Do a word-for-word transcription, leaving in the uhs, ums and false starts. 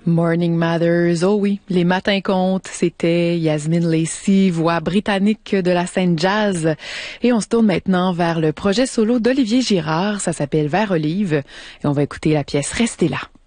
Morning Matters, oh oui, les matins comptent, c'était Yasmine Lacey, voix britannique de la scène jazz. Et on se tourne maintenant vers le projet solo d'Olivier Girard, ça s'appelle Vert Olive, et on va écouter la pièce Restez là.